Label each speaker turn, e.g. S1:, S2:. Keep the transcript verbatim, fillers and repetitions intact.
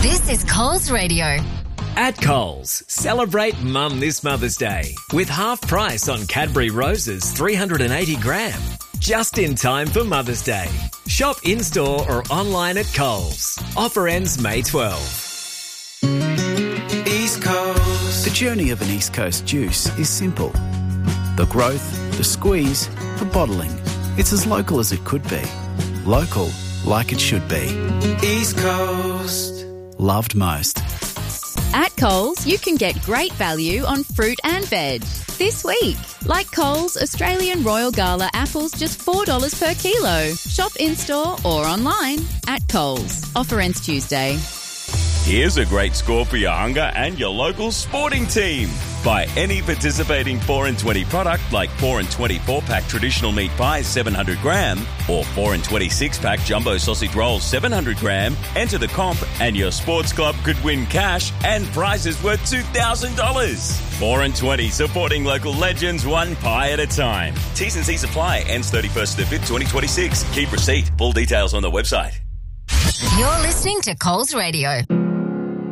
S1: This is Coles Radio.
S2: At Coles, celebrate Mum this Mother's Day with half price on Cadbury Roses three hundred eighty gram. Just in time for Mother's Day. Shop in-store or online at Coles. Offer ends May twelfth.
S3: East Coast.
S4: The journey of an East Coast juice is simple. The growth, the squeeze, the bottling. It's as local as it could be. Local, like it should be.
S3: East Coast.
S4: Loved most.
S5: At Coles, you can get great value on fruit and veg. This week, like Coles, Australian Royal Gala apples just four dollars per kilo. Shop in-store or online at Coles. Offer ends Tuesday.
S6: Here's a great score for your hunger and your local sporting team. Buy any participating four and twenty product like four and twenty-four pack traditional meat pies seven hundred gram or four and twenty-six pack jumbo sausage rolls seven hundred gram. Enter the comp and your sports club could win cash and prizes worth two thousand dollars. four and twenty, supporting local legends one pie at a time. T's and C's apply. Ends thirty-first of the fifth, twenty twenty-six. Keep receipt. Full details on the website.
S1: You're listening to Coles Radio.